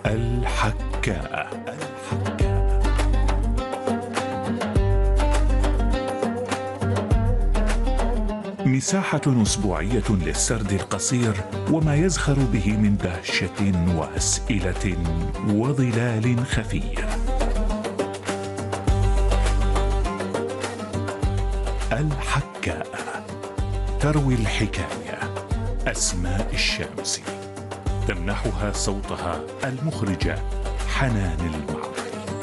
الحكاء. مساحة أسبوعية للسرد القصير وما يزخر به من دهشة وأسئلة وظلال خفير. الحكاء، تروي الحكاية أسماء الشامسي، تمنحها صوتها المخرجة حنان المعرفي.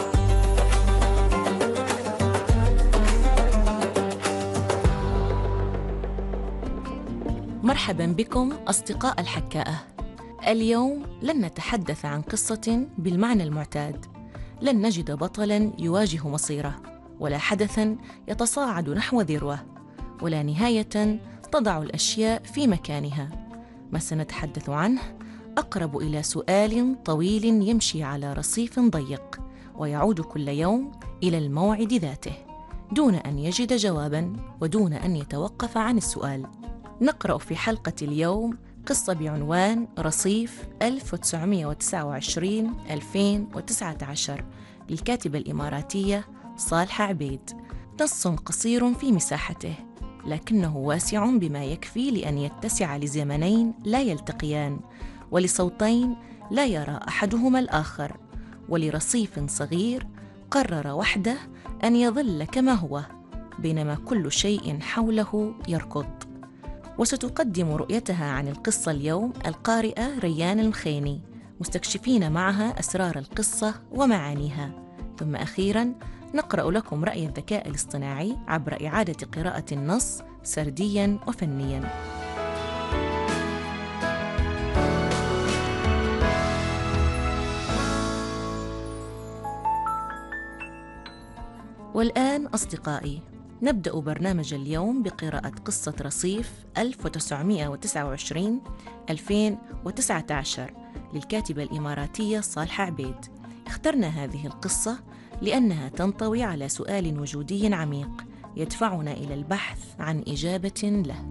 مرحبا بكم أصدقاء الحكاءة. اليوم لن نتحدث عن قصة بالمعنى المعتاد، لن نجد بطلاً يواجه مصيره، ولا حدثاً يتصاعد نحو ذروة، ولا نهاية تضع الأشياء في مكانها. ما سنتحدث عنه أقرب إلى سؤال طويل يمشي على رصيف ضيق، ويعود كل يوم إلى الموعد ذاته دون أن يجد جواباً ودون أن يتوقف عن السؤال. نقرأ في حلقة اليوم قصة بعنوان رصيف 1929-2019 للكاتبة الإماراتية صالحة عبيد. نص قصير في مساحته، لكنه واسع بما يكفي لأن يتسع لزمنين لا يلتقيان، ولصوتين لا يرى أحدهما الآخر، ولرصيف صغير قرر وحده أن يظل كما هو بينما كل شيء حوله يركض. وستقدم رؤيتها عن القصة اليوم القارئة ريان المخيني، مستكشفين معها أسرار القصة ومعانيها. ثم أخيراً نقرأ لكم رأي الذكاء الاصطناعي عبر إعادة قراءة النص سردياً وفنياً. والآن أصدقائي، نبدأ برنامج اليوم بقراءة قصة رصيف 1929-2019 للكاتبة الإماراتية صالحة عبيد. اخترنا هذه القصة لأنها تنطوي على سؤال وجودي عميق يدفعنا إلى البحث عن إجابة له.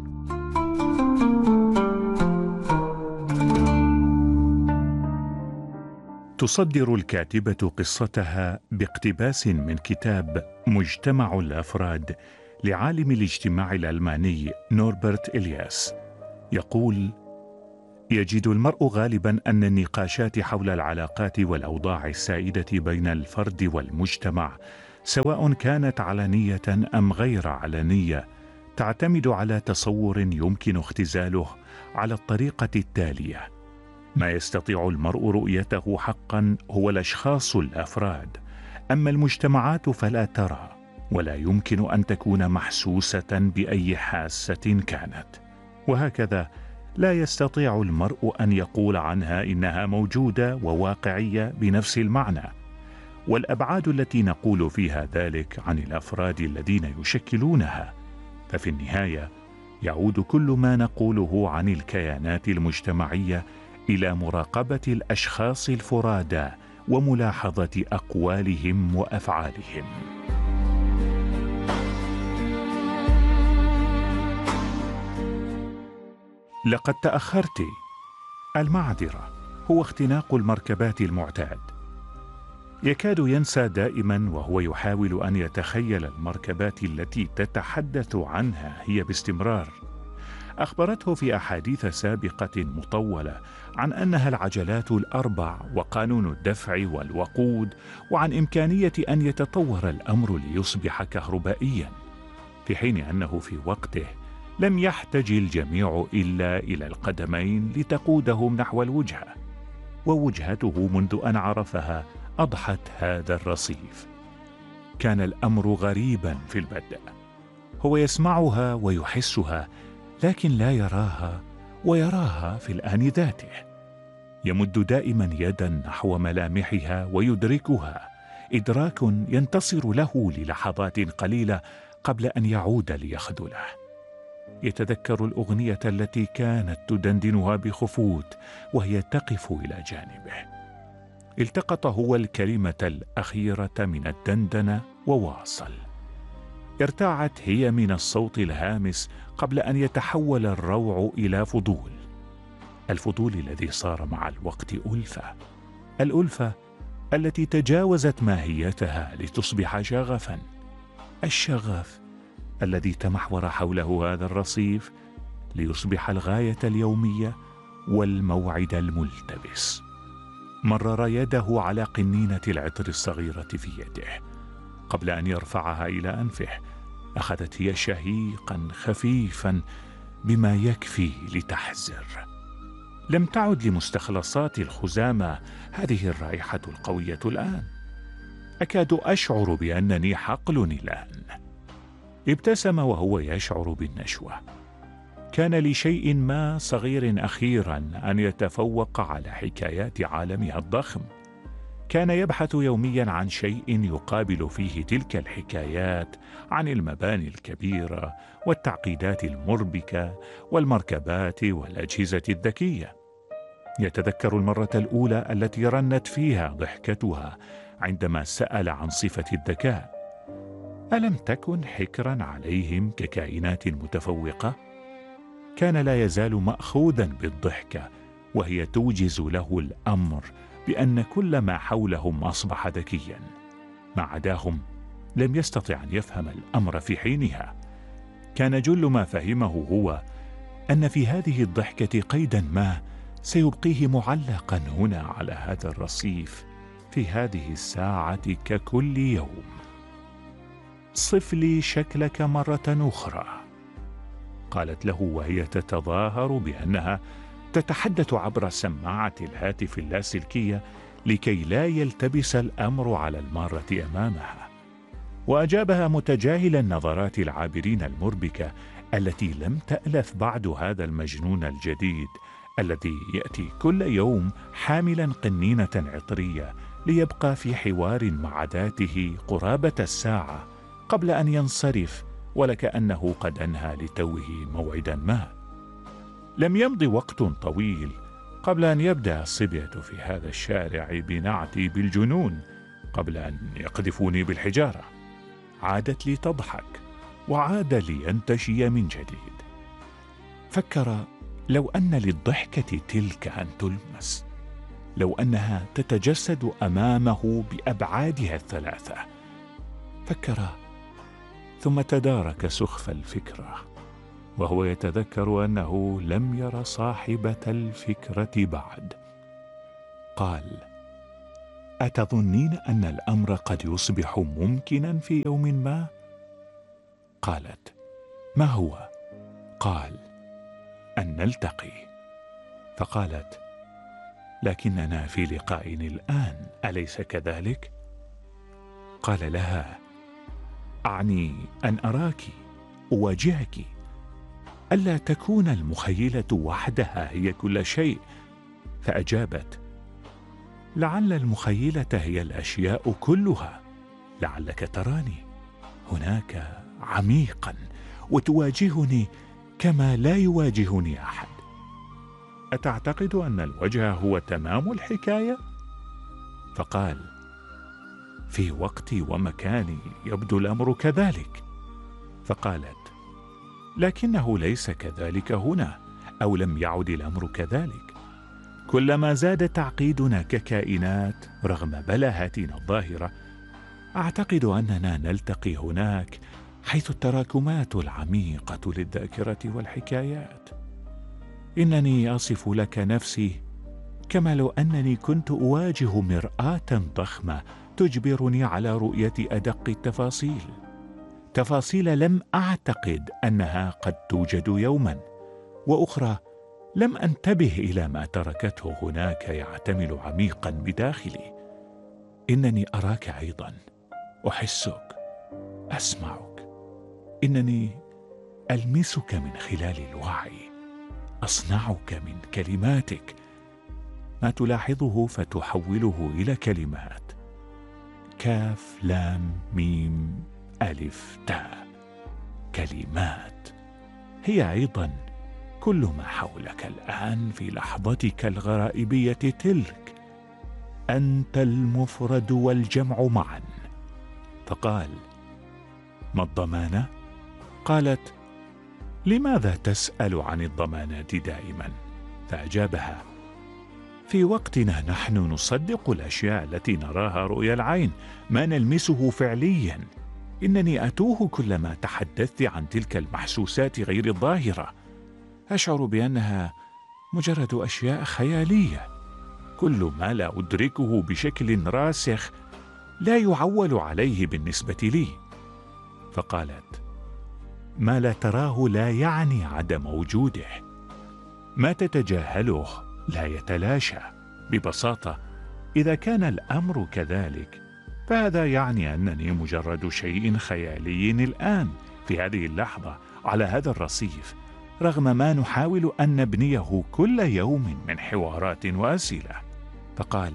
تصدر الكاتبة قصتها باقتباس من كتاب مجتمع الأفراد لعالم الاجتماع الألماني نوربرت إلياس. يقول: يجد المرء غالبا أن النقاشات حول العلاقات والأوضاع السائدة بين الفرد والمجتمع، سواء كانت علنية أم غير علنية، تعتمد على تصور يمكن اختزاله على الطريقة التالية: ما يستطيع المرء رؤيته حقا هو الأشخاص الأفراد، أما المجتمعات فلا ترى ولا يمكن أن تكون محسوسة بأي حاسة كانت. وهكذا لا يستطيع المرء أن يقول عنها إنها موجودة وواقعية بنفس المعنى. والأبعاد التي نقول فيها ذلك عن الأفراد الذين يشكلونها، ففي النهاية يعود كل ما نقوله عن الكيانات المجتمعية إلى مراقبة الأشخاص الفرادى وملاحظة أقوالهم وأفعالهم. لقد تأخرت. المعذرة هو اختناق المركبات المعتاد. يكاد ينسى دائما وهو يحاول أن يتخيل المركبات التي تتحدث عنها هي باستمرار. أخبرته في أحاديث سابقة مطولة عن أنها العجلات الأربع وقانون الدفع والوقود، وعن إمكانية أن يتطور الأمر ليصبح كهربائيا، في حين أنه في وقته لم يحتج الجميع إلا إلى القدمين لتقودهم نحو الوجهة، ووجهته منذ أن عرفها أضحت هذا الرصيف. كان الأمر غريبا في البدء، هو يسمعها ويحسها لكن لا يراها، ويراها في الآن ذاته. يمد دائما يدا نحو ملامحها ويدركها إدراك ينتصر له للحظات قليلة قبل أن يعود ليخذله. يتذكر الأغنية التي كانت تدندنها بخفوت وهي تقف إلى جانبه. التقط هو الكلمة الأخيرة من الدندنة وواصل. ارتاعت هي من الصوت الهامس قبل أن يتحول الروع إلى فضول، الفضول الذي صار مع الوقت ألفة. الألفة التي تجاوزت ماهيتها لتصبح شغفا، الشغف الذي تمحور حوله هذا الرصيف ليصبح الغاية اليومية والموعد الملتبس. مرر يده على قنينة العطر الصغيرة في يده. قبل أن يرفعها إلى أنفه أخذت هي شهيقا خفيفا بما يكفي لتحزر. لم تعد لمستخلصات الخزامة هذه الرائحة القوية الآن. أكاد أشعر بأنني حقل الآن. ابتسم وهو يشعر بالنشوة. كان لشيء ما صغير أخيرا أن يتفوق على حكايات عالمها الضخم. كان يبحث يوميا عن شيء يقابل فيه تلك الحكايات عن المباني الكبيرة والتعقيدات المربكة والمركبات والأجهزة الذكية. يتذكر المرة الأولى التي رنت فيها ضحكتها عندما سأل عن صفة الذكاء. ألم تكن حكرا عليهم ككائنات متفوقة؟ كان لا يزال مأخوذا بالضحكة وهي توجز له الأمر بأن كل ما حولهم أصبح ذكيا. ما عداهم لم يستطع أن يفهم الأمر في حينها. كان جل ما فهمه هو أن في هذه الضحكة قيدا ما سيبقيه معلقا هنا على هذا الرصيف في هذه الساعة ككل يوم. صف لي شكلك مرة أخرى، قالت له وهي تتظاهر بأنها تتحدث عبر سماعة الهاتف اللاسلكية لكي لا يلتبس الأمر على المارة أمامها. وأجابها متجاهلا نظرات العابرين المربكة التي لم تألف بعد هذا المجنون الجديد الذي يأتي كل يوم حاملا قنينة عطرية ليبقى في حوار مع ذاته قرابة الساعة قبل أن ينصرف، ولكأنه قد أنهى لتوه موعدا ما. لم يمض وقت طويل قبل أن يبدأ الصبية في هذا الشارع بنعتي بالجنون قبل أن يقذفوني بالحجارة. عادت لي تضحك وعاد لينتشي من جديد. فكر لو أن للضحكة تلك أن تلمس، لو أنها تتجسد أمامه بأبعادها الثلاثة. فكر ثم تدارك سخف الفكرة وهو يتذكر أنه لم ير صاحبة الفكرة بعد. قال: أتظنين أن الأمر قد يصبح ممكنا في يوم ما؟ قالت: ما هو؟ قال: أن نلتقي. فقالت: لكننا في لقاء الآن، أليس كذلك؟ قال لها: أعني أن أراك، أواجهك، ألا تكون المخيلة وحدها هي كل شيء. فأجابت: لعل المخيلة هي الأشياء كلها، لعلك تراني هناك عميقا وتواجهني كما لا يواجهني أحد. أتعتقد أن الوجه هو تمام الحكاية؟ فقال: في وقتي ومكاني يبدو الأمر كذلك. فقالت: لكنه ليس كذلك هنا، أو لم يعد الأمر كذلك. كلما زاد تعقيدنا ككائنات رغم بلاهاتنا الظاهرة، أعتقد أننا نلتقي هناك حيث التراكمات العميقة للذاكرة والحكايات. إنني أصف لك نفسي كما لو أنني كنت أواجه مرآة ضخمة تجبرني على رؤية أدق التفاصيل، تفاصيل لم أعتقد أنها قد توجد يوما، وأخرى لم أنتبه إلى ما تركته هناك يعتمل عميقا بداخلي. إنني أراك أيضا، أحسك، أسمعك، إنني ألمسك من خلال الوعي، أصنعك من كلماتك، ما تلاحظه فتحوله إلى كلمات: كاف لام ميم ألف تاء. كلمات هي أيضا كل ما حولك الآن في لحظتك الغرائبية تلك. أنت المفرد والجمع معا. فقال: ما الضمانة؟ قالت: لماذا تسأل عن الضمانات دائما؟ فأجابها: في وقتنا نحن نصدق الأشياء التي نراها رؤيا العين، ما نلمسه فعليا. إنني أتوه كلما تحدثت عن تلك المحسوسات غير الظاهرة. أشعر بأنها مجرد أشياء خيالية. كل ما لا أدركه بشكل راسخ لا يعول عليه بالنسبة لي. فقالت: ما لا تراه لا يعني عدم وجوده، ما تتجاهله لا يتلاشى. ببساطة، إذا كان الأمر كذلك فهذا يعني أنني مجرد شيء خيالي الآن في هذه اللحظة على هذا الرصيف، رغم ما نحاول أن نبنيه كل يوم من حوارات وأسئلة. فقال: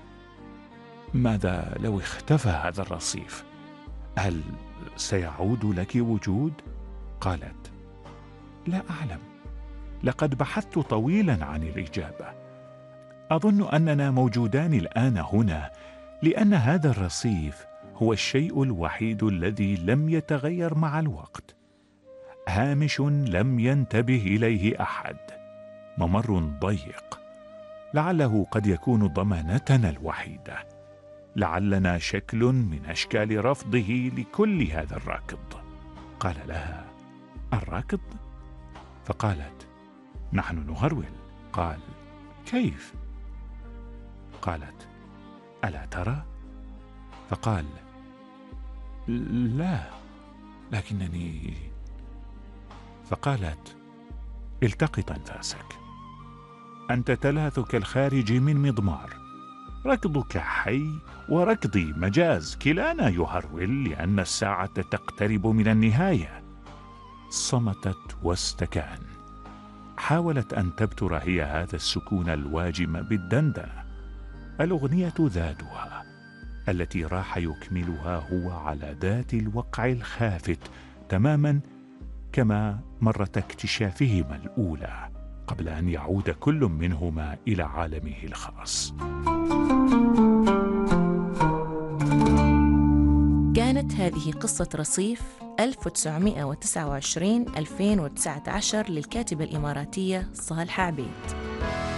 ماذا لو اختفى هذا الرصيف؟ هل سيعود لك وجود؟ قالت: لا أعلم، لقد بحثت طويلا عن الإجابة. أظن أننا موجودان الآن هنا لأن هذا الرصيف هو الشيء الوحيد الذي لم يتغير مع الوقت، هامش لم ينتبه إليه أحد، ممر ضيق، لعله قد يكون ضمانتنا الوحيدة، لعلنا شكل من أشكال رفضه لكل هذا الراكض. قال لها: الراكض؟ فقالت: نحن نهرول. قال: كيف؟ قالت: ألا ترى؟ فقال: لا، لكنني... فقالت: التقط أنفاسك، أنت تلهث كالخارج من مضمار، ركضك حي وركضي مجاز، كلانا يهرول لأن الساعة تقترب من النهاية. صمتت واستكان. حاولت أن تبتر هي هذا السكون الواجم بالدندنة. الأغنية ذاتها التي راح يكملها هو على ذات الوقع الخافت تماما كما مرة اكتشافهما الأولى، قبل أن يعود كل منهما إلى عالمه الخاص. كانت هذه قصة رصيف 1929-2019 للكاتبة الإماراتية صالحة عبيد.